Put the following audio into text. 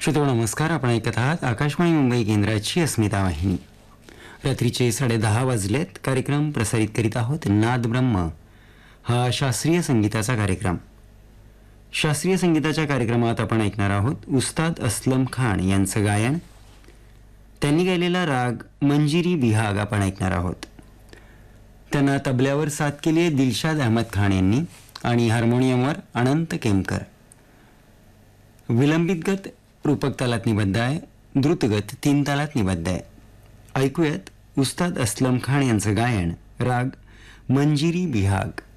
श्रोतो नमस्कार. आपण ऐकत आहात आकाशवाणी मुंबई केंद्राची अस्मिता वाहिनी. रात्रीचे 10:30 वाजलेत. कार्यक्रम प्रसारित करीत आहोत नाद ब्रह्म हा शास्त्रीय संगीताचा कार्यक्रम. शास्त्रीय संगीताच्या कार्यक्रमात आपण ऐकणार आहोत उस्ताद असलम खान यांचं गायन. त्यांनी गायलेला राग मंजिरी बिहाग आपण ऐकणार आहोत. त्यांना तबल्यावर साथ केली आहे दिलशाद अहमद खान यांनी आणि हार्मोनियमवर अनंत केमकर. विलंबित गत रूपक तालात निबद्ध आहे, द्रुतगत 3 तालात निबद्ध आहे. ऐकूयात उस्ताद असलम खान यांचं गायन राग मंजिरी बिहाग.